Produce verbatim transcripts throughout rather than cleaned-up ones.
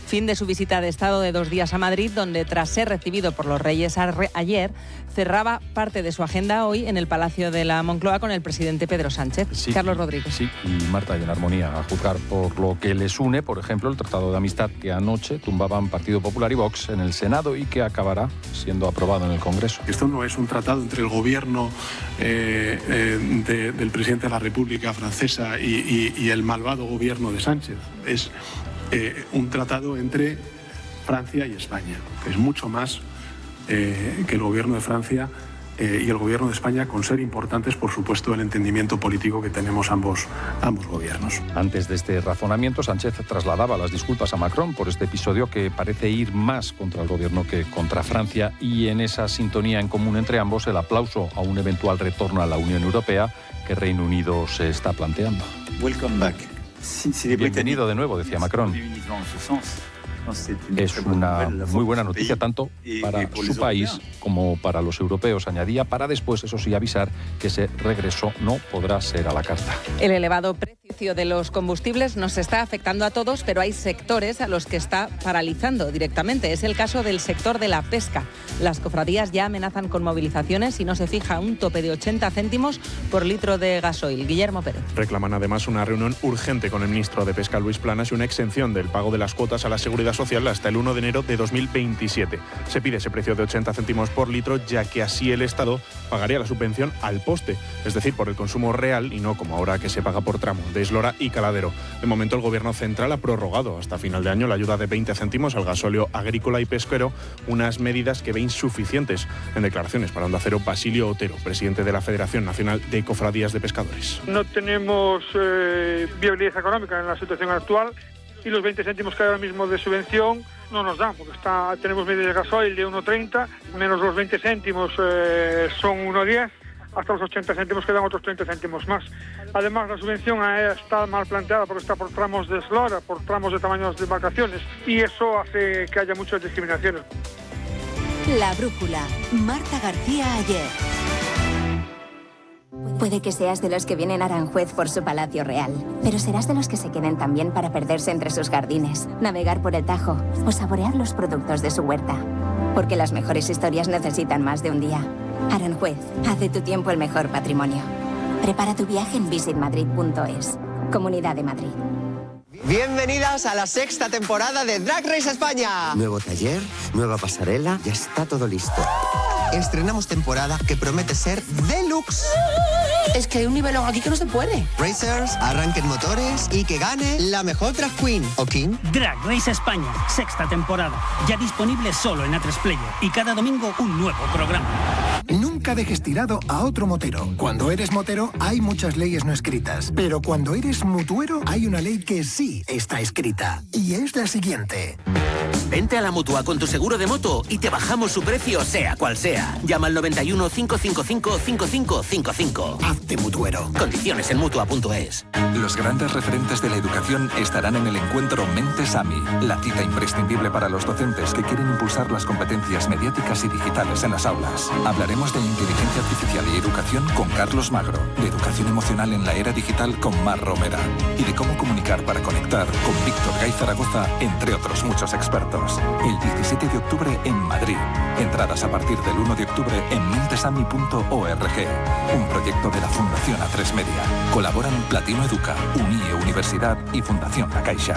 Fin de su visita de Estado de dos días a Madrid, donde tras ser recibido por los Reyes ayer, cerraba parte de su agenda hoy en el Palacio de la Moncloa con el presidente Pedro Sánchez. Sí, Carlos Rodríguez. Sí, y Marta, y en armonía, a juzgar por lo que les une, por ejemplo, el Tratado de Amistad que anoche tumbaban Partido Popular y Vox en el Senado y que acabará siendo aprobado en el Congreso. Esto no es un tratado entre el gobierno eh, eh, de, del presidente de la República Francesa y, y, y el malvado gobierno de Sánchez. Es eh, un tratado entre Francia y España. Es mucho más eh, que el gobierno de Francia eh, y el gobierno de España, con ser importantes, por supuesto, el entendimiento político que tenemos ambos, ambos gobiernos. Antes de este razonamiento, Sánchez trasladaba las disculpas a Macron por este episodio que parece ir más contra el gobierno que contra Francia, y en esa sintonía en común entre ambos, el aplauso a un eventual retorno a la Unión Europea que Reino Unido se está planteando. Welcome back. Bienvenido de nuevo, decía Macron. Es una muy buena noticia tanto para su país como para los europeos, añadía, para después, eso sí, avisar que ese regreso no podrá ser a la carta. El elevado precio de los combustibles nos está afectando a todos, pero hay sectores a los que está paralizando directamente. Es el caso del sector de la pesca. Las cofradías ya amenazan con movilizaciones si no se fija un tope de ochenta céntimos por litro de gasoil. Guillermo Pérez. Reclaman además una reunión urgente con el ministro de Pesca, Luis Planas, y una exención del pago de las cuotas a la Seguridad Social hasta el uno de enero de dos mil veintisiete. Se pide ese precio de ochenta céntimos por litro, ya que así el Estado pagaría la subvención al poste, es decir, por el consumo real y no como ahora que se paga por tramo de Eslora y Caladero. De momento, el Gobierno central ha prorrogado hasta final de año la ayuda de veinte céntimos al gasóleo agrícola y pesquero, unas medidas que ve insuficientes. En declaraciones para Onda Cero, Basilio Otero, presidente de la Federación Nacional de Cofradías de Pescadores. No tenemos eh, viabilidad económica en la situación actual, y los veinte céntimos que hay ahora mismo de subvención no nos dan, porque está, tenemos medidas de gasoil de uno treinta, menos los veinte céntimos eh, son uno diez, hasta los ochenta céntimos quedan otros treinta céntimos más. Además, la subvención está mal planteada porque está por tramos de eslora, por tramos de tamaños de embarcaciones, y eso hace que haya muchas discriminaciones. La brújula, Marta García Ayer. Puede que seas de los que vienen a Aranjuez por su palacio real, pero serás de los que se queden también para perderse entre sus jardines, navegar por el Tajo o saborear los productos de su huerta. Porque las mejores historias necesitan más de un día. Aranjuez, haz de tu tiempo el mejor patrimonio. Prepara tu viaje en visit madrid punto es. Comunidad de Madrid. Bienvenidas a la sexta temporada de Drag Race España. Nuevo taller, nueva pasarela, ya está todo listo. Estrenamos temporada que promete ser deluxe. Es que hay un nivelón aquí que no se puede. Racers, arranquen motores y que gane la mejor drag queen o king. Drag Race España, sexta temporada. Ya disponible solo en A tres Player y cada domingo un nuevo programa. Nunca dejes tirado a otro motero. Cuando eres motero hay muchas leyes no escritas, pero cuando eres mutuero hay una ley que sí está escrita, y es la siguiente. Vente a la Mutua con tu seguro de moto y te bajamos su precio sea cual sea. Llama al noventa y uno, cinco cinco cinco, cinco cinco cinco cinco. Hazte mutuero. Condiciones en mutua punto es. Los grandes referentes de la educación estarán en el encuentro Mentes A M I, la cita imprescindible para los docentes que quieren impulsar las competencias mediáticas y digitales en las aulas. Hablaremos de inteligencia artificial y educación con Carlos Magro, de educación emocional en la era digital con Mar Romera y de cómo comunicar para conectar con Víctor Gay Zaragoza, entre otros muchos expertos. El diecisiete de octubre en Madrid. Entradas a partir del uno de octubre en mentes a m i punto org. Un proyecto de la Fundación A tres Media. Colaboran Platino Educa, Unie Universidad y Fundación La Caixa.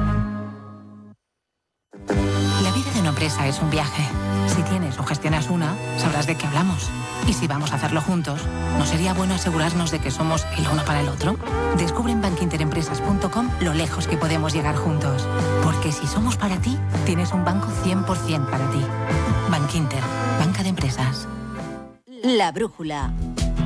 La vida de una empresa es un viaje. Si tienes o gestionas una, sabrás de qué hablamos. Y si vamos a hacerlo juntos, ¿no sería bueno asegurarnos de que somos el uno para el otro? Descubre en bankinterempresas punto com lo lejos que podemos llegar juntos. Porque si somos para ti, tienes un banco cien por ciento para ti. Bankinter, banca de empresas. La brújula.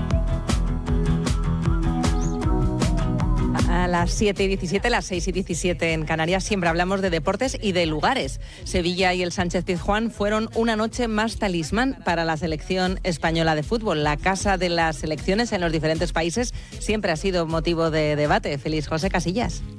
A las siete y diecisiete, las seis y diecisiete en Canarias, siempre hablamos de deportes y de lugares. Sevilla y el Sánchez Pizjuán fueron una noche más talismán para la selección española de fútbol. La casa de las selecciones en los diferentes países siempre ha sido motivo de debate. Feliz José Casillas.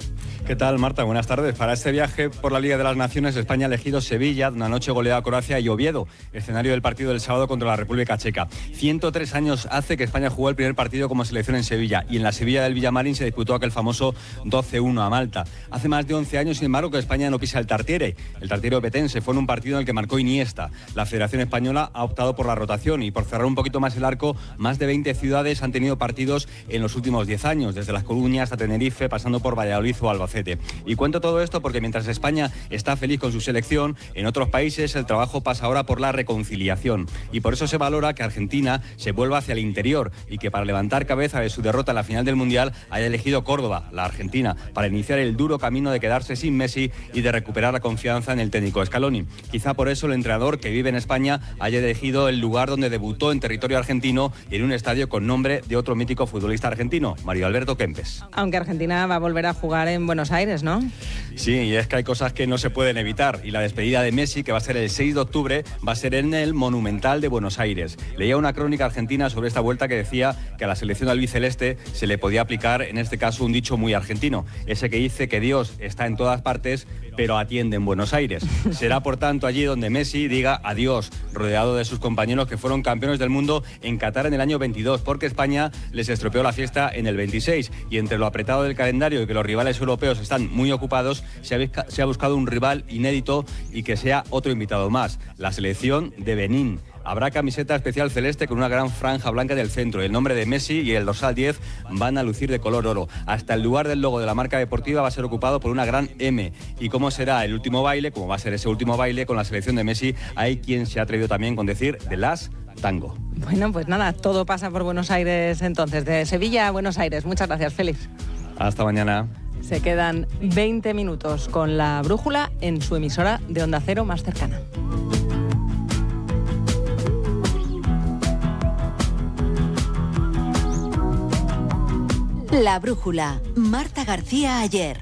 ¿Qué tal, Marta? Buenas tardes. Para este viaje por la Liga de las Naciones, España ha elegido Sevilla, una noche goleada a Croacia, y Oviedo, escenario del partido del sábado contra la República Checa. ciento tres años hace que España jugó el primer partido como selección en Sevilla, y en la Sevilla del Villamarín se disputó aquel famoso doce uno a Malta. Hace más de once años, sin embargo, que España no pisa el Tartiere. El Tartiere obetense fue en un partido en el que marcó Iniesta. La Federación Española ha optado por la rotación, y por cerrar un poquito más el arco, más de veinte ciudades han tenido partidos en los últimos diez años, desde Las Coruñas hasta Tenerife, pasando por Valladolid o Albacete. Y cuento todo esto porque mientras España está feliz con su selección, en otros países el trabajo pasa ahora por la reconciliación. Y por eso se valora que Argentina se vuelva hacia el interior y que para levantar cabeza de su derrota en la final del Mundial haya elegido Córdoba, la Argentina, para iniciar el duro camino de quedarse sin Messi y de recuperar la confianza en el técnico Scaloni. Quizá por eso el entrenador que vive en España haya elegido el lugar donde debutó en territorio argentino y en un estadio con nombre de otro mítico futbolista argentino, Mario Alberto Kempes. Aunque Argentina va a volver a jugar en Buenos Aires, ¿no? Sí, y es que hay cosas que no se pueden evitar, y la despedida de Messi, que va a ser el seis de octubre, va a ser en el Monumental de Buenos Aires. Leía una crónica argentina sobre esta vuelta que decía que a la selección albiceleste se le podía aplicar, en este caso, un dicho muy argentino, ese que dice que Dios está en todas partes, pero atiende en Buenos Aires. Será, por tanto, allí donde Messi diga adiós, rodeado de sus compañeros que fueron campeones del mundo en Qatar en el año veintidós, porque España les estropeó la fiesta en el veintiséis, y entre lo apretado del calendario y que los rivales europeos están muy ocupados, se ha, se ha buscado un rival inédito y que sea otro invitado más, la selección de Benín. Habrá camiseta especial celeste con una gran franja blanca en el centro. El nombre de Messi y el dorsal diez van a lucir de color oro. Hasta el lugar del logo de la marca deportiva va a ser ocupado por una gran M. Y cómo será el último baile, como va a ser ese último baile con la selección de Messi, hay quien se ha atrevido también con decir The Last Tango. Bueno, pues nada, todo pasa por Buenos Aires entonces. De Sevilla a Buenos Aires. Muchas gracias, Félix. Hasta mañana. Se quedan veinte minutos con la brújula en su emisora de Onda Cero más cercana. La brújula. Marta García Ayer.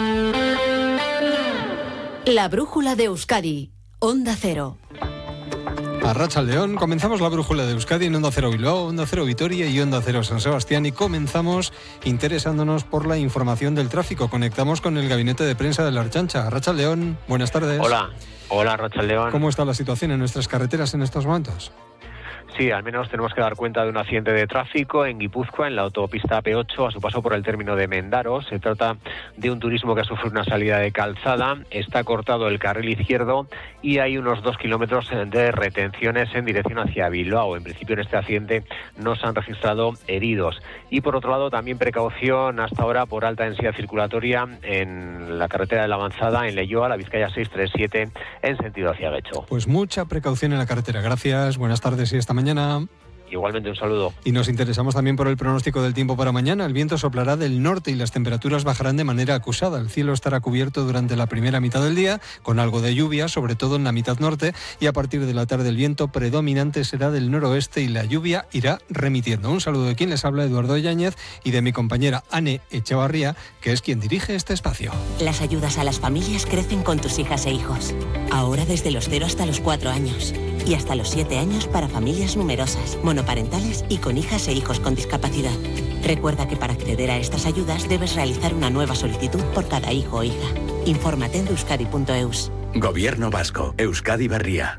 La brújula de Euskadi. Onda Cero. Arratsaldeon, comenzamos la brújula de Euskadi en Onda Cero Bilbao, Onda Cero Vitoria y Onda Cero San Sebastián, y comenzamos interesándonos por la información del tráfico. Conectamos con el gabinete de prensa de la Ertzaintza. Arratsaldeon, buenas tardes. Hola, hola Arratsaldeon. ¿Cómo está la situación en nuestras carreteras en estos momentos? Sí, al menos tenemos que dar cuenta de un accidente de tráfico en Guipúzcoa, en la autopista A P ocho, a su paso por el término de Mendaro. Se trata de un turismo que ha sufrido una salida de calzada, está cortado el carril izquierdo y hay unos dos kilómetros de retenciones en dirección hacia Bilbao. En principio, en este accidente no se han registrado heridos. Y por otro lado, también precaución hasta ahora por alta densidad circulatoria en la carretera de la Avanzada, en Leioa, la Vizcaya seiscientos treinta y siete, en sentido hacia Guecho. Pues mucha precaución en la carretera. Gracias, buenas tardes y hasta mañana. Igualmente, un saludo. Y nos interesamos también por el pronóstico del tiempo para mañana. El viento soplará del norte y las temperaturas bajarán de manera acusada. El cielo estará cubierto durante la primera mitad del día, con algo de lluvia, sobre todo en la mitad norte, y a partir de la tarde el viento predominante será del noroeste y la lluvia irá remitiendo. Un saludo de quien les habla, Eduardo Yáñez, y de mi compañera Ane Echevarría, que es quien dirige este espacio. Las ayudas a las familias crecen con tus hijas e hijos. Ahora desde los cero hasta los cuatro años. Y hasta los siete años para familias numerosas, monoparentales y con hijas e hijos con discapacidad. Recuerda que para acceder a estas ayudas debes realizar una nueva solicitud por cada hijo o hija. Infórmate en euskadi punto eus. Gobierno Vasco, Euskadi Berria.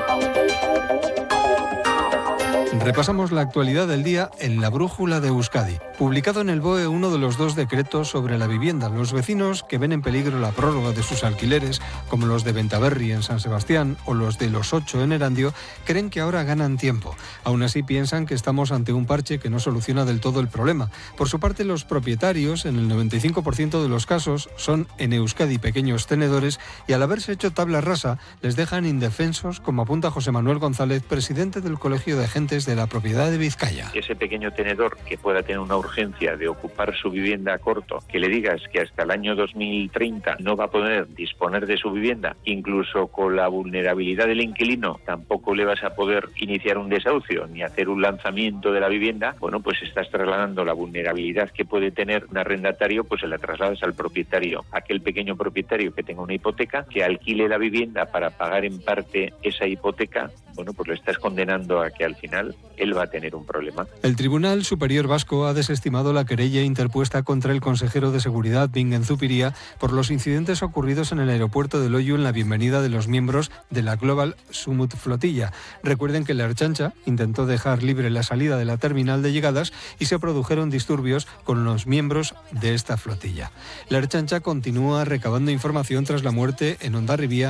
Repasamos la actualidad del día en la brújula de Euskadi. Publicado en el B O E uno de los dos decretos sobre la vivienda. Los vecinos que ven en peligro la prórroga de sus alquileres, como los de Bentaberri en San Sebastián o los de Los Ocho en Erandio, creen que ahora ganan tiempo. Aún así piensan que estamos ante un parche que no soluciona del todo el problema. Por su parte, los propietarios, en el noventa y cinco por ciento de los casos, son en Euskadi pequeños tenedores y al haberse hecho tabla rasa les dejan indefensos, como apunta José Manuel González, presidente del Colegio de Agentes de la Propiedad de Vizcaya. Ese pequeño tenedor que pueda tener una urgencia de ocupar su vivienda a corto, que le digas que hasta el año dos mil treinta no va a poder disponer de su vivienda, incluso con la vulnerabilidad del inquilino tampoco le vas a poder iniciar un desahucio ni hacer un lanzamiento de la vivienda, bueno, pues estás trasladando la vulnerabilidad que puede tener un arrendatario, pues se la trasladas al propietario. Aquel pequeño propietario que tenga una hipoteca, que alquile la vivienda para pagar en parte esa hipoteca, bueno, pues le estás condenando a que al final él va a tener un problema. El Tribunal Superior Vasco ha desestimado la querella interpuesta contra el consejero de Seguridad, Bingen Zupiria, por los incidentes ocurridos en el aeropuerto de Loiu en la bienvenida de los miembros de la Global Summit Flotilla. Recuerden que la Ertzaintza intentó dejar libre la salida de la terminal de llegadas y se produjeron disturbios con los miembros de esta flotilla. La Ertzaintza continúa recabando información tras la muerte en Hondarribia